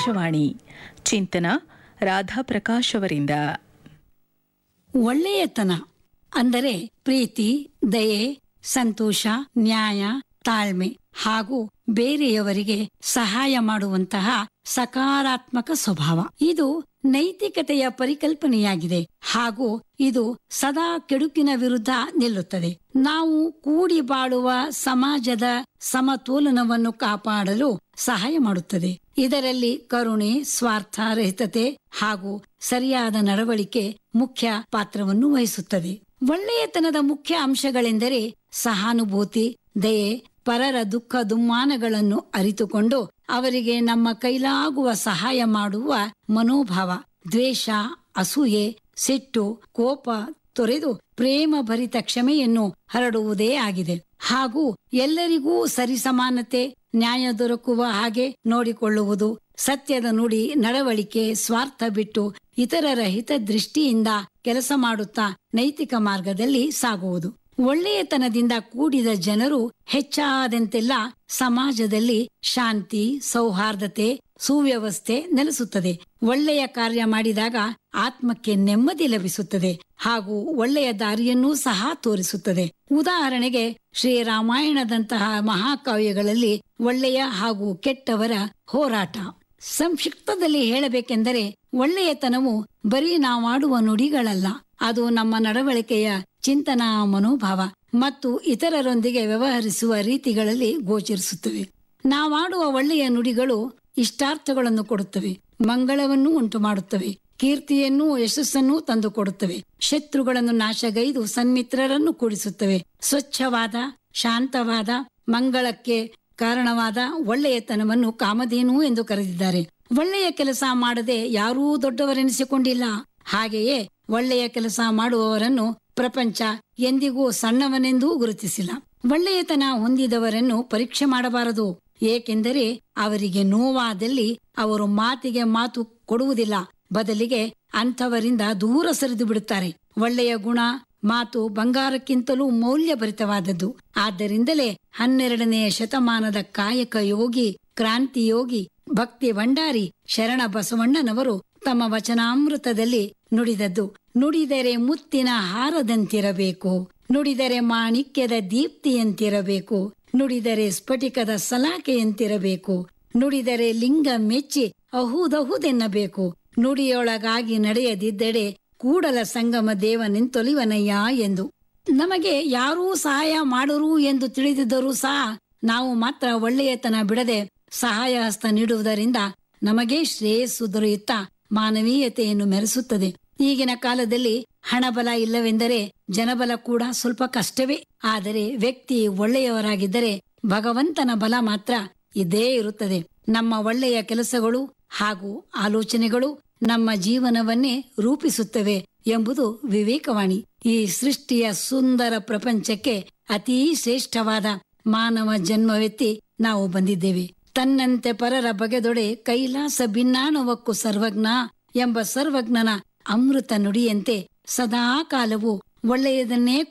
ಆಕಾಶವಾಣಿ ಚಿಂತನ ರಾಧಾಪ್ರಕಾಶ್ ಅವರಿಂದ. ಒಳ್ಳೆಯತನ ಅಂದರೆ ಪ್ರೀತಿ, ದಯೆ, ಸಂತೋಷ, ನ್ಯಾಯ, ತಾಳ್ಮೆ ಹಾಗೂ ಬೇರೆಯವರಿಗೆ ಸಹಾಯ ಮಾಡುವಂತಹ ಸಕಾರಾತ್ಮಕ ಸ್ವಭಾವ. ಇದು ನೈತಿಕತೆಯ ಪರಿಕಲ್ಪನೆಯಾಗಿದೆ ಹಾಗೂ ಇದು ಸದಾ ಕೆಡುಕಿನ ವಿರುದ್ಧ ನಿಲ್ಲುತ್ತದೆ. ನಾವು ಕೂಡಿ ಬಾಳುವ ಸಮಾಜದ ಸಮತೋಲನವನ್ನು ಕಾಪಾಡಲು ಸಹಾಯ ಮಾಡುತ್ತದೆ. ಇದರಲ್ಲಿ ಕರುಣೆ, ಸ್ವಾರ್ಥರಹಿತತೆ ಹಾಗೂ ಸರಿಯಾದ ನಡವಳಿಕೆ ಮುಖ್ಯ ಪಾತ್ರವನ್ನು ವಹಿಸುತ್ತದೆ. ಒಳ್ಳೆಯತನದ ಮುಖ್ಯ ಅಂಶಗಳೆಂದರೆ ಸಹಾನುಭೂತಿ, ದಯೆ, ಪರರ ದುಃಖ ದುಮ್ಮಾನಗಳನ್ನು ಅರಿತುಕೊಂಡು ಅವರಿಗೆ ನಮ್ಮ ಕೈಲಾಗುವ ಸಹಾಯ ಮಾಡುವ ಮನೋಭಾವ, ದ್ವೇಷ, ಅಸೂಯೆ, ಸಿಟ್ಟು, ಕೋಪ ತೊರೆದು ಪ್ರೇಮ ಭರಿತ ಕ್ಷಮೆಯನ್ನು ಹರಡುವುದೇ ಆಗಿದೆ. ಹಾಗೂ ಎಲ್ಲರಿಗೂ ಸರಿಸಮಾನತೆ, ನ್ಯಾಯ ದೊರಕುವ ಹಾಗೆ ನೋಡಿಕೊಳ್ಳುವುದು, ಸತ್ಯದ ನುಡಿ, ನಡವಳಿಕೆ, ಸ್ವಾರ್ಥ ಬಿಟ್ಟು ಇತರರ ಹಿತದೃಷ್ಟಿಯಿಂದ ಕೆಲಸ ಮಾಡುತ್ತಾ ನೈತಿಕ ಮಾರ್ಗದಲ್ಲಿ ಸಾಗುವುದು. ಒಳ್ಳೆಯತನದಿಂದ ಕೂಡಿದ ಜನರು ಹೆಚ್ಚಾದಂತೆಲ್ಲ ಸಮಾಜದಲ್ಲಿ ಶಾಂತಿ, ಸೌಹಾರ್ದತೆ, ಸುವ್ಯವಸ್ಥೆ ನೆಲೆಸುತ್ತದೆ. ಒಳ್ಳೆಯ ಕಾರ್ಯ ಮಾಡಿದಾಗ ಆತ್ಮಕ್ಕೆ ನೆಮ್ಮದಿ ಲಭಿಸುತ್ತದೆ ಹಾಗೂ ಒಳ್ಳೆಯ ದಾರಿಯನ್ನೂ ಸಹ ತೋರಿಸುತ್ತದೆ. ಉದಾಹರಣೆಗೆ ಶ್ರೀರಾಮಾಯಣದಂತಹ ಮಹಾಕಾವ್ಯಗಳಲ್ಲಿ ಒಳ್ಳೆಯ ಹಾಗೂ ಕೆಟ್ಟವರ ಹೋರಾಟ. ಸಂಕ್ಷಿಪ್ತದಲ್ಲಿ ಹೇಳಬೇಕೆಂದರೆ ಒಳ್ಳೆಯತನವು ಬರೀ ನಾವಾಡುವ ನುಡಿಗಳಲ್ಲ, ಅದು ನಮ್ಮ ನಡವಳಿಕೆಯ ಚಿಂತನಾ ಮನೋಭಾವ ಮತ್ತು ಇತರರೊಂದಿಗೆ ವ್ಯವಹರಿಸುವ ರೀತಿಗಳಲ್ಲಿ ಗೋಚರಿಸುತ್ತವೆ. ನಾವಾಡುವ ಒಳ್ಳೆಯ ನುಡಿಗಳು ಇಷ್ಟಾರ್ಥಗಳನ್ನು ಕೊಡುತ್ತವೆ, ಮಂಗಳವನ್ನು ಉಂಟು ಮಾಡುತ್ತವೆ, ಕೀರ್ತಿಯನ್ನೂ ಯಶಸ್ಸನ್ನೂ ತಂದುಕೊಡುತ್ತವೆ, ಶತ್ರುಗಳನ್ನು ನಾಶಗೈದು ಸನ್ಮಿತ್ರರನ್ನು ಕೂಡಿಸುತ್ತವೆ. ಸ್ವಚ್ಛವಾದ, ಶಾಂತವಾದ, ಮಂಗಳಕ್ಕೆ ಕಾರಣವಾದ ಒಳ್ಳೆಯತನವನ್ನು ಕಾಮಧೇನು ಎಂದು ಕರೆದಿದ್ದಾರೆ. ಒಳ್ಳೆಯ ಕೆಲಸ ಮಾಡದೆ ಯಾರೂ ದೊಡ್ಡವರೆನಿಸಿಕೊಂಡಿಲ್ಲ. ಹಾಗೆಯೇ ಒಳ್ಳೆಯ ಕೆಲಸ ಮಾಡುವವರನ್ನು ಪ್ರಪಂಚ ಎಂದಿಗೂ ಸಣ್ಣವನೆಂದೂ ಗುರುತಿಸಿಲ್ಲ. ಒಳ್ಳೆಯತನ ಹೊಂದಿದವರನ್ನು ಪರೀಕ್ಷೆ ಮಾಡಬಾರದು, ಏಕೆಂದರೆ ಅವರಿಗೆ ನೋವಾದಲ್ಲಿ ಅವರು ಮಾತಿಗೆ ಮಾತು ಕೊಡುವುದಿಲ್ಲ, ಬದಲಿಗೆ ಅಂಥವರಿಂದ ದೂರ ಸರಿದು ಬಿಡುತ್ತಾರೆ. ಒಳ್ಳೆಯ ಗುಣ, ಮಾತು ಬಂಗಾರಕ್ಕಿಂತಲೂ ಮೌಲ್ಯಭರಿತವಾದದ್ದು. ಆದ್ದರಿಂದಲೇ 12ನೇ ಶತಮಾನದ ಕಾಯಕ ಯೋಗಿ, ಕ್ರಾಂತಿಯೋಗಿ, ಭಕ್ತಿ ಭಂಡಾರಿ ಶರಣ ಬಸವಣ್ಣನವರು ತಮ್ಮ ವಚನಾಮೃತದಲ್ಲಿ ನುಡಿದದ್ದು, ನುಡಿದರೆ ಮುತ್ತಿನ ಹಾರದಂತಿರಬೇಕು, ನುಡಿದರೆ ಮಾಣಿಕ್ಯದ ದೀಪ್ತಿಯಂತಿರಬೇಕು, ನುಡಿದರೆ ಸ್ಫಟಿಕದ ಸಲಾಕೆಯಂತಿರಬೇಕು, ನುಡಿದರೆ ಲಿಂಗ ಮೆಚ್ಚಿ ಅಹುದಹುದೆನ್ನಬೇಕು, ನುಡಿಯೊಳಗಾಗಿ ನಡೆಯದಿದ್ದಡೆ ಕೂಡಲ ಸಂಗಮ ದೇವನೆಂತೊಲಿವನಯ್ಯ ಎಂದು. ನಮಗೆ ಯಾರೂ ಸಹಾಯ ಮಾಡರು ಎಂದು ತಿಳಿದಿದ್ದರೂ ಸಹ ನಾವು ಮಾತ್ರ ಒಳ್ಳೆಯತನ ಬಿಡದೆ ಸಹಾಯ ಹಸ್ತ ನೀಡುವುದರಿಂದ ನಮಗೆ ಶ್ರೇಯಸ್ಸು ದೊರೆಯುತ್ತಾ ಮಾನವೀಯತೆಯನ್ನು ಮೆರೆಸುತ್ತದೆ. ಈಗಿನ ಕಾಲದಲ್ಲಿ ಹಣಬಲ ಇಲ್ಲವೆಂದರೆ ಜನಬಲ ಕೂಡ ಸ್ವಲ್ಪ ಕಷ್ಟವೇ. ಆದರೆ ವ್ಯಕ್ತಿ ಒಳ್ಳೆಯವರಾಗಿದ್ದರೆ ಭಗವಂತನ ಬಲ ಮಾತ್ರ ಇದ್ದೇ ಇರುತ್ತದೆ. ನಮ್ಮ ಒಳ್ಳೆಯ ಕೆಲಸಗಳು ಹಾಗೂ ಆಲೋಚನೆಗಳು ನಮ್ಮ ಜೀವನವನ್ನೇ ರೂಪಿಸುತ್ತವೆ ಎಂಬುದು ವಿವೇಕವಾಣಿ. ಈ ಸೃಷ್ಟಿಯ ಸುಂದರ ಪ್ರಪಂಚಕ್ಕೆ ಅತೀ ಶ್ರೇಷ್ಠವಾದ ಮಾನವ ಜನ್ಮವೆತ್ತಿ ನಾವು ಬಂದಿದ್ದೇವೆ. ತನ್ನಂತೆ ಪರರ ಬಗೆದೊಡೆ ಕೈಲಾಸ ಭಿನ್ನಾಣವಕ್ಕೂ ಸರ್ವಜ್ಞ ಎಂಬ ಸರ್ವಜ್ಞನ ಅಮೃತ ನುಡಿಯಂತೆ ಸದಾ ಕಾಲವು ಒಳ್ಳೆಯದನ್ನೇ